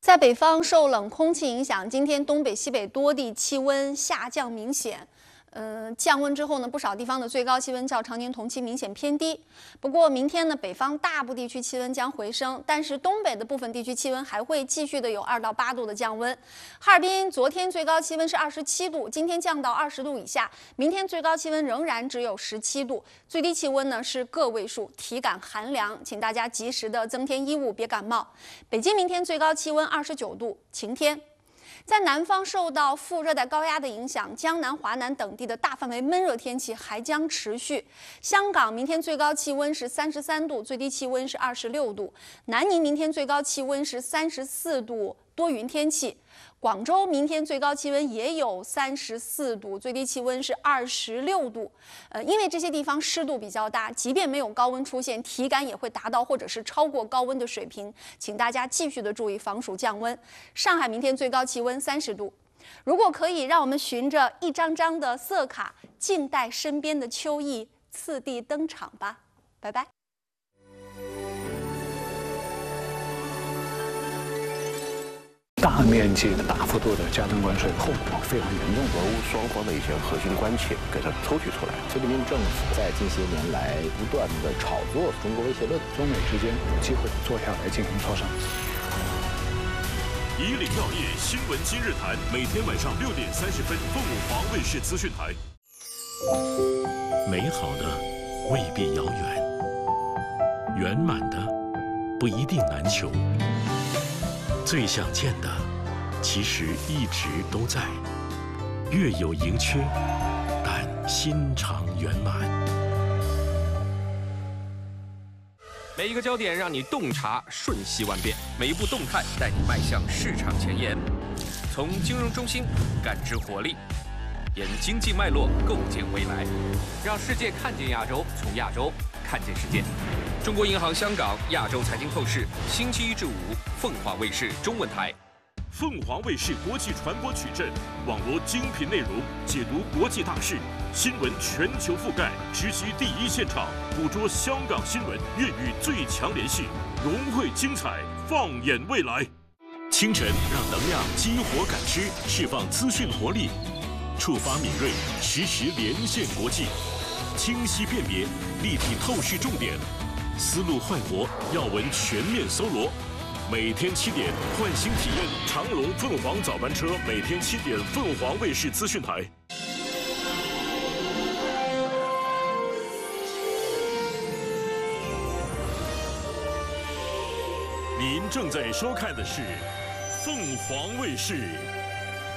在北方受冷空气影响，今天东北、西北多地气温下降明显。降温之后呢，不少地方的最高气温较常年同期明显偏低。不过明天呢，北方大部地区气温将回升，但是东北的部分地区气温还会继续的有2到8度的降温。哈尔滨昨天最高气温是27度，今天降到20度以下，明天最高气温仍然只有17度，最低气温呢是个位数，体感寒凉，请大家及时的增添衣物，别感冒。北京明天最高气温29度，晴天。在南方受到副热带高压的影响，江南、华南等地的大范围闷热天气还将持续。香港明天最高气温是33度，最低气温是26度。南宁明天最高气温是34度，多云天气。广州明天最高气温也有34度，最低气温是26度。因为这些地方湿度比较大，即便没有高温出现，体感也会达到或者是超过高温的水平，请大家继续的注意防暑降温。上海明天最高气温30度。如果可以，让我们循着一张张的色卡，静待身边的秋意次第登场吧。拜拜。 大面积的、大幅度的加征关税，后果非常严重。 俄乌双方的一些核心关切给它抽取出来。 菲律宾政府在近些年来不断的炒作中国威胁论， 中美之间有机会坐下来进行磋商。 以领要业新闻今日谈，每天晚上6点30分，凤凰卫视资讯台。 美好的未必遥远，圆满的不一定难求。最想见的，其实一直都在，月有盈缺，但心常圆满。 每一个焦点让你洞察瞬息万变，每一步动态带你迈向市场前沿。从金融中心感知活力，沿经济脉络构建未来，让世界看见亚洲，从亚洲看见世界。中国银行香港亚洲财经透视，星期1至5，凤凰卫视中文台。 凤凰卫视国际传播矩阵，网罗精品内容，解读国际大事，新闻全球覆盖，直击第一现场，捕捉香港新闻粤语最强联系，融汇精彩，放眼未来。清晨让能量激活感知，释放资讯活力，触发敏锐，实时连线国际，清晰辨别，立体透视重点，思路焕活，要闻全面搜罗。每天7点，换新体验长龙凤凰早班车，每天7点，凤凰卫视资讯台。您正在收看的是凤凰卫视